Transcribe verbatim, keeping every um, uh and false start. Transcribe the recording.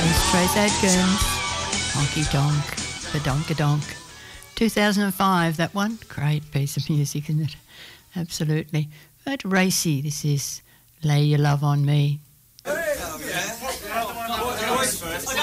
Trace Adkins, Honky Tonk, the Donka-Donk. two thousand five, that one. Great piece of music, isn't it? Absolutely. But Racy, this is Lay Your Love on Me. Hey, yeah.